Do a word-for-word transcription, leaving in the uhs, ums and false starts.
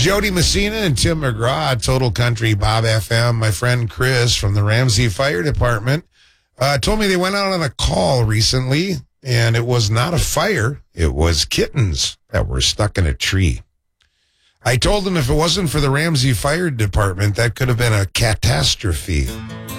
Jody Messina and Tim McGraw, Total Country Bob F M. My friend Chris from the Ramsey Fire Department uh, told me they went out on a call recently, and it was not a fire. It was kittens that were stuck in a tree. I told them if it wasn't for the Ramsey Fire Department, that could have been a catastrophe.